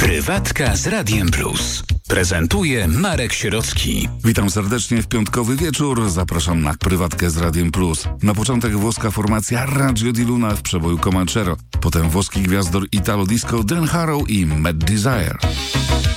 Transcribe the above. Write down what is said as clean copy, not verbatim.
Prywatka z Radiem Plus. Prezentuje Marek Sierocki. Witam serdecznie w piątkowy wieczór. Zapraszam na Prywatkę z Radiem Plus. Na początek włoska formacja Radio di Luna w przeboju Comanchero. Potem włoski gwiazdor Italo Disco Dan Harrow i Mad Desire.